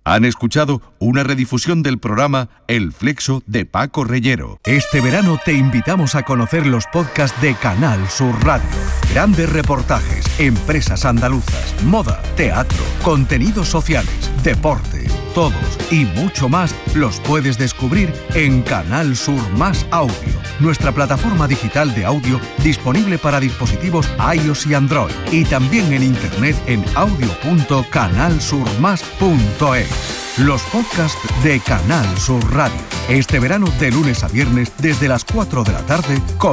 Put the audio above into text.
Han escuchado una redifusión del programa El Flexo de Paco Reyero. Este verano te invitamos a conocer los podcasts de Canal Sur Radio. Grandes reportajes, empresas andaluzas, moda, teatro, contenidos sociales, deporte. Todos y mucho más los puedes descubrir en Canal Sur Más Audio, nuestra plataforma digital de audio disponible para dispositivos iOS y Android, y también en internet en audio.canalsurmas.es. Los podcasts de Canal Sur Radio. Este verano de lunes a viernes desde las 4 de la tarde con